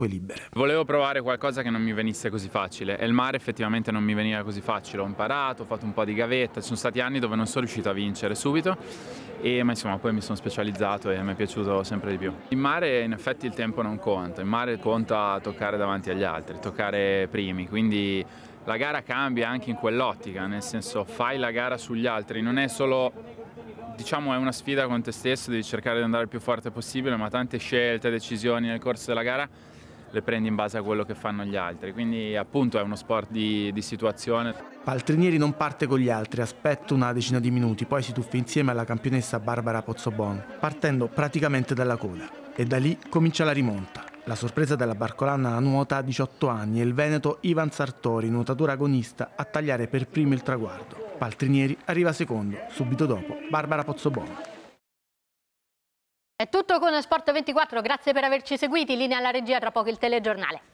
acque libere. Volevo provare qualcosa che non mi venisse così facile e il mare effettivamente non mi veniva così facile. Ho imparato, ho fatto un po' di gavetta, ci sono stati anni dove non sono riuscito a vincere subito, ma insomma poi mi sono specializzato e mi è piaciuto sempre di più. In mare in effetti il tempo non conta, in mare conta toccare davanti agli altri, toccare primi, quindi la gara cambia anche in quell'ottica, nel senso fai la gara sugli altri, non è solo, diciamo, è una sfida con te stesso, devi cercare di andare il più forte possibile, ma tante scelte, decisioni nel corso della gara le prendi in base a quello che fanno gli altri, quindi appunto è uno sport di situazione. Paltrinieri non parte con gli altri, aspetta una decina di minuti, poi si tuffa insieme alla campionessa Barbara Pozzobon, partendo praticamente dalla coda. E da lì comincia la rimonta. La sorpresa della barcolana nuota a 18 anni e il veneto Ivan Sartori, nuotatore agonista, a tagliare per primo il traguardo. Paltrinieri arriva secondo, subito dopo Barbara Pozzobon. È tutto con Sport 24, grazie per averci seguiti, linea alla regia, tra poco il telegiornale.